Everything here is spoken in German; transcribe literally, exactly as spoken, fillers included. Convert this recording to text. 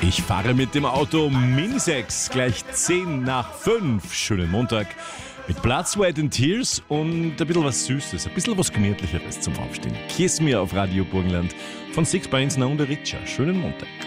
Ich fahre mit dem Auto Mini sechs, gleich zehn nach fünf. Schönen Montag mit Blood, Sweat and Tears und ein bisschen was Süßes, ein bisschen was Gemütlicheres zum Aufstehen. Kiss Me auf Radio Burgenland von Six Brains und der Richer. Schönen Montag.